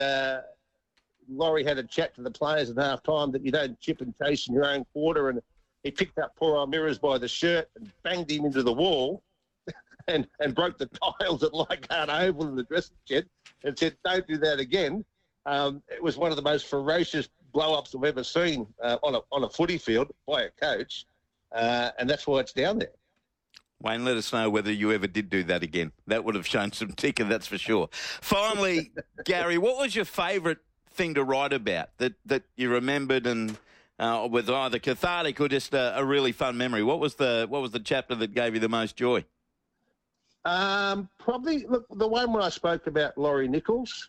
Laurie had a chat to the players at half time that you don't chip and chase in your own quarter, and he picked up poor Almiraz by the shirt and banged him into the wall and broke the tiles at Leichhardt Oval in the dressing shed and said, don't do that again. It was one of the most ferocious blow-ups I've ever seen on a footy field by a coach, and that's why it's down there. Wayne, let us know whether you ever did do that again. That would have shown some ticker, that's for sure. Finally, Gary, what was your favourite thing to write about that you remembered and with either cathartic or just a really fun memory? What was the chapter that gave you the most joy? Probably the one when I spoke about Laurie Nichols.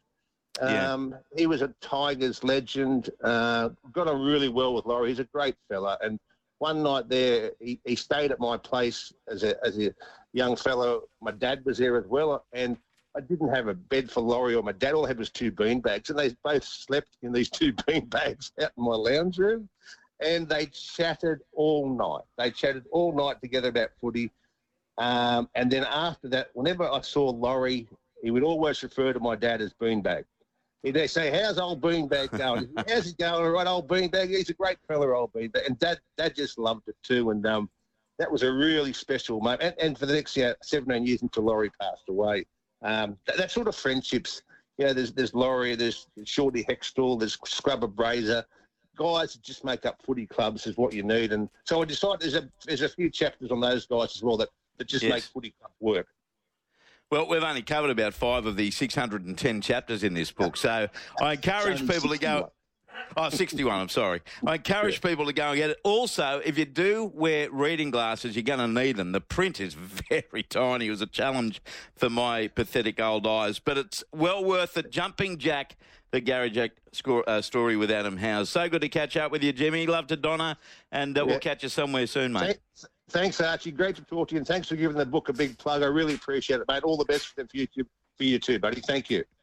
He was a Tigers legend. Got on really well with Laurie. He's a great fella. And one night there, he stayed at my place as a young fellow. My dad was there as well, and I didn't have a bed for Laurie or my dad. All I had was 2 beanbags, and they both slept in these 2 beanbags out in my lounge room, and they chatted all night. They chatted all night together about footy. And then after that, whenever I saw Laurie, he would always refer to my dad as Beanbag. He'd say, how's old Beanbag going? How's he going? All right, old Beanbag. He's a great fella, old Beanbag. And Dad just loved it too. And that was a really special moment. And for the next 17 years until Laurie passed away, that sort of friendships, there's Laurie, there's Shorty Hextall, there's Scrubber Brazier. Guys that just make up footy clubs is what you need. And so I decided there's a few chapters on those guys as well that just make footy clubs work. Well, we've only covered about 5 of the 610 chapters in this book, so I encourage people to go... 61, I'm sorry. I encourage people to go and get it. Also, if you do wear reading glasses, you're going to need them. The print is very tiny. It was a challenge for my pathetic old eyes, but it's well worth it. Jumping Jack, the Gary Jack story with Adam Howes. So good to catch up with you, Jimmy. Love to Donna, and we'll catch you somewhere soon, mate. Thanks, Archie. Great to talk to you, and thanks for giving the book a big plug. I really appreciate it, mate. All the best for the future for you too, buddy. Thank you.